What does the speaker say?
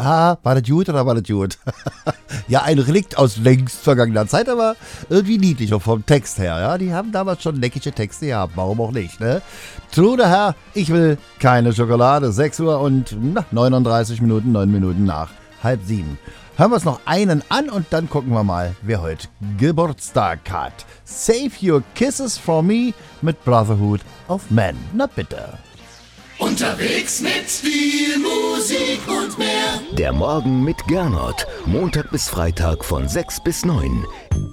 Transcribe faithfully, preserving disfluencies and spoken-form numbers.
Ah, war das gut oder war das gut? Ja, ein Relikt aus längst vergangener Zeit, aber irgendwie niedlich, auch vom Text her. Ja, die haben damals schon leckige Texte gehabt, warum auch nicht, ne? True der Herr, ich will keine Schokolade. sechs Uhr und na, neununddreißig Minuten, neun Minuten nach halb sieben. Hören wir uns noch einen an und dann gucken wir mal, wer heute Geburtstag hat. Save Your Kisses for Me mit Brotherhood of Men. Na bitte. Unterwegs mit viel Musik und mehr. Der Morgen mit Gernot. Montag bis Freitag von sechs bis neun.